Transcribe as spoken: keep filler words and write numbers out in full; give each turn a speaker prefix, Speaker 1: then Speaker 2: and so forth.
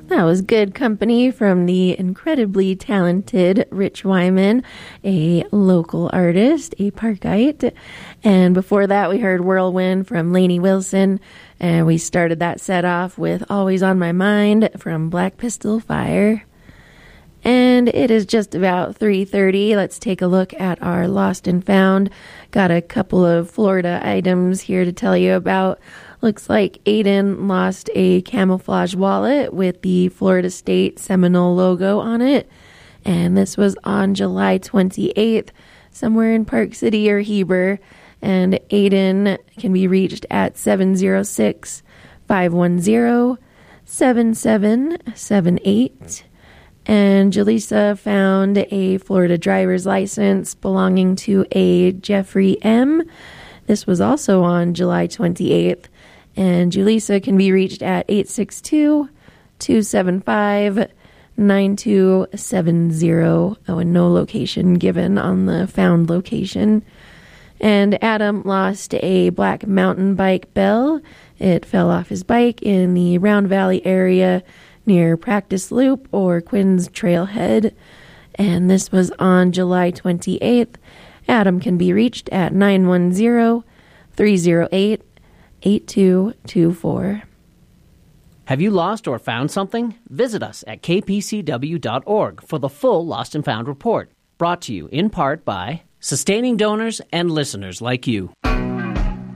Speaker 1: That was Good Company from the incredibly talented Rich Wyman, a local artist, a Parkite. And before that, we heard Whirlwind from Lainey Wilson. And we started that set off with Always on My Mind from Black Pistol Fire. And it is just about three thirty. Let's take a look at our Lost and Found. Got a couple of Florida items here to tell you about. Looks like Aiden lost a camouflage wallet with the Florida State Seminole logo on it. And this was on July twenty-eighth, somewhere in Park City or Heber. And Aiden can be reached at seven oh six, five one zero, seven seven seven eight. And Jaleesa found a Florida driver's license belonging to a Jeffrey M. This was also on July twenty-eighth. And Jaleesa can be reached at eight six two, two seven five, nine two seven zero. Oh, and no location given on the found location. And Adam lost a black mountain bike bell. It fell off his bike in the Round Valley area near Practice Loop or Quinn's Trailhead. And this was on July twenty-eighth. Adam can be reached at nine one zero, three zero eight, eight two two four.
Speaker 2: Have you lost or found something? Visit us at k p c w dot org for the full Lost and Found report. Brought to you in part by sustaining donors and listeners like you.